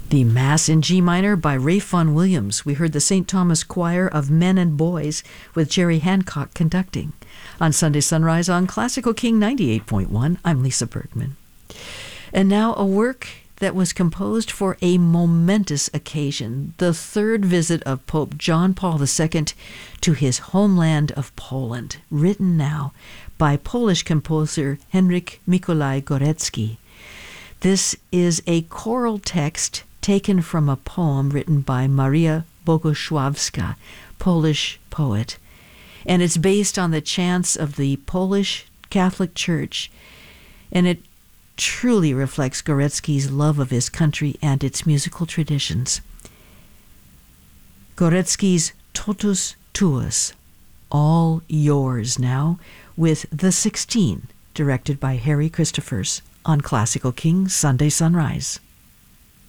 The Mass in G minor by Ralph Vaughan Williams. We heard the St. Thomas Choir of Men and Boys with Jerry Hancock conducting. On Sunday Sunrise on Classical King 98.1, I'm Lisa Bergman. And now a work that was composed for a momentous occasion, the third visit of Pope John Paul II to his homeland of Poland, written now by Polish composer Henryk Mikołaj Górecki. This is a choral text taken from a poem written by Maria Bogusławska, Polish poet, and it's based on the chants of the Polish Catholic Church, and it truly reflects Górecki's love of his country and its musical traditions. Górecki's Totus Tuus, All Yours now, with The 16, directed by Harry Christophers, on Classical King Sunday Sunrise.